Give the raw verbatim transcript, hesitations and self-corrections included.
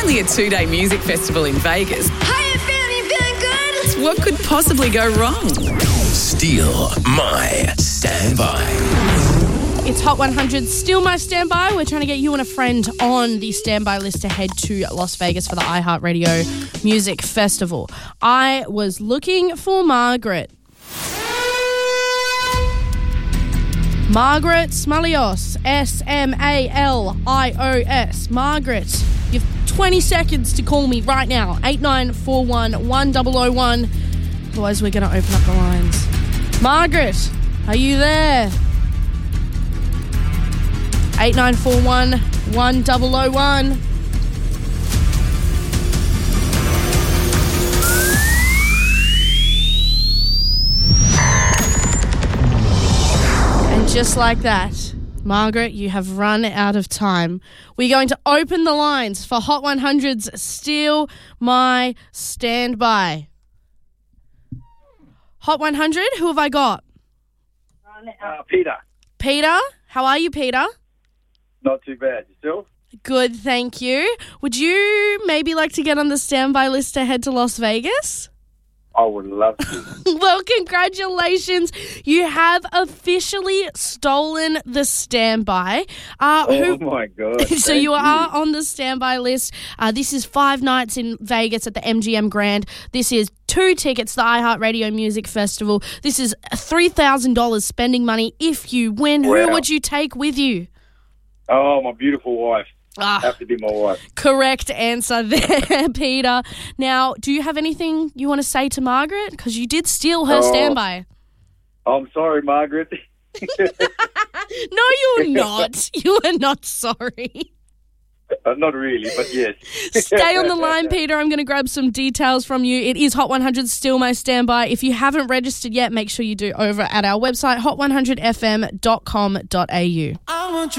only a two-day music festival in Vegas. Hiya, family, feeling good? What could possibly go wrong? Steal My Standby. It's Hot one hundred, Still My Standby. We're trying to get you and a friend on the standby list to head to Las Vegas for the iHeartRadio Music Festival. I was looking for Margaret. Margaret Smalios, S M A L I O S. Margaret, you have twenty seconds to call me right now. eight nine four one, one zero zero one. Otherwise, we're going to open up the lines. Margaret, are you there? eight nine four one, one zero zero one. And just like that, Margaret, you have run out of time. We're going to open the lines for Hot one hundred's Steal My Standby. Hot one hundred, who have I got? Uh, Peter. Peter, how are you, Peter? Not too bad. Yourself? Good, thank you. Would you maybe like to get on the standby list to head to Las Vegas? I would love to. Well, congratulations. You have officially stolen the standby. Uh, Oh, who, my God. so Thank you are on the standby list. Uh, this is five nights in Vegas at the M G M Grand. This is two tickets to the iHeartRadio Music Festival. This is three thousand dollars spending money if you win. Who Wow. would you take with you? Oh, my beautiful wife. Ah. Have to be my wife. Correct answer there, Peter. Now, do you have anything you want to say to Margaret? Because you did steal her Oh. standby. I'm sorry, Margaret. No, you're not. You are not sorry. uh, not really, but yes. Stay on the line, Peter. I'm going to grab some details from you. It is Hot one hundred, Still My Standby. If you haven't registered yet, make sure you do over at our website, hot one hundred f m dot com dot a u.